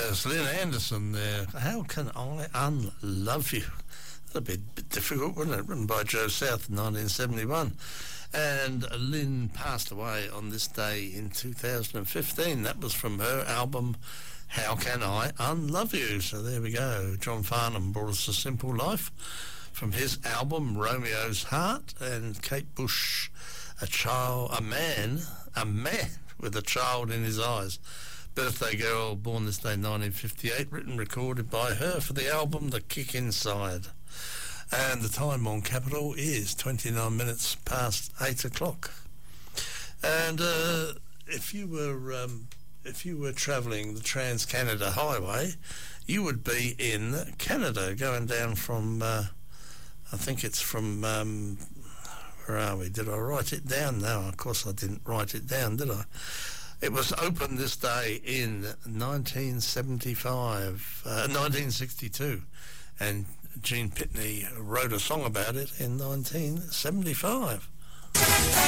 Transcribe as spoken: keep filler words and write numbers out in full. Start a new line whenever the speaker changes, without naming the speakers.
Yes, Lynn Anderson there. How Can I Unlove You? That'd be a bit difficult, wouldn't it? Written by Joe South in nineteen seventy-one. And Lynn passed away on this day in two thousand fifteen. That was from her album, How Can I Unlove You? So there we go. John Farnham brought us A Simple Life from his album, Romeo's Heart. And Kate Bush, A Child, A Man, A Man with a Child in His Eyes. Birthday Girl, born this day nineteen fifty-eight, written, recorded by her for the album The Kick Inside. And the time on Capital is twenty-nine minutes past eight o'clock. And uh, if you were um, if you were travelling the Trans-Canada Highway, you would be in Canada, going down from, uh, I think it's from, um, where are we? Did I write it down? No, of course I didn't write it down, did I? It was opened this day in nineteen seventy-five, uh, nineteen sixty-two, and Gene Pitney wrote a song about it in nineteen seventy-five.